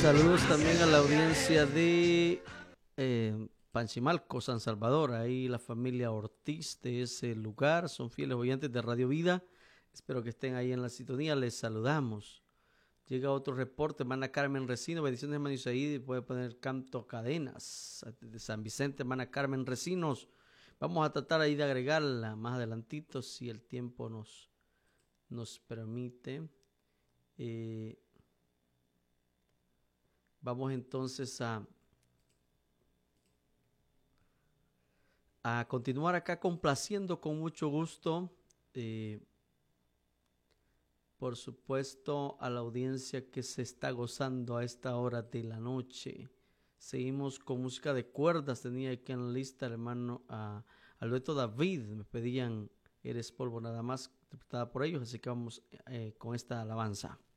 Saludos también a la audiencia de Panchimalco, San Salvador. Ahí la familia Ortiz de ese lugar son fieles oyentes de Radio Vida. Espero que estén ahí en la sintonía. Les saludamos. Llega otro reporte. Hermana Carmen Resino, bendiciones, hermano Isaí. Puede poner canto cadenas de San Vicente, hermana Carmen Resinos. Vamos a tratar ahí de agregarla más adelantito si el tiempo nos permite. Vamos entonces a continuar acá complaciendo con mucho gusto, por supuesto, a la audiencia que se está gozando a esta hora de la noche. Seguimos con música de cuerdas. Tenía aquí en la lista el hermano Alberto David. Me pedían Eres polvo nada más, interpretada por ellos. Así que vamos con esta alabanza.